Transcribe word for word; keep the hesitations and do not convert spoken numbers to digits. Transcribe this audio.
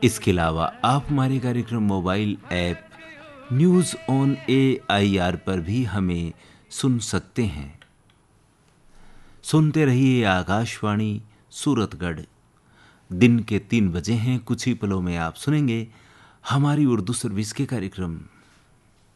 इसके अलावा आप हमारे कार्यक्रम mobile app news on A I R पर भी हमें सुन सकते हैं। सुनते रहिए आकाशवाणी सूरतगढ़। दिन के तीन बजे हैं, कुछ ही पलों में आप सुनेंगे हमारी उर्दू सर्विस के कार्यक्रम।